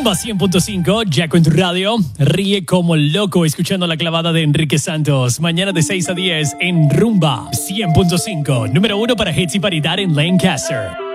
Rumba 100.5, Jaco en tu radio. Ríe como loco escuchando la clavada de Enrique Santos. Mañana de 6 a 10 en Rumba 100.5. Número 1 para hits y paridad en Lancaster.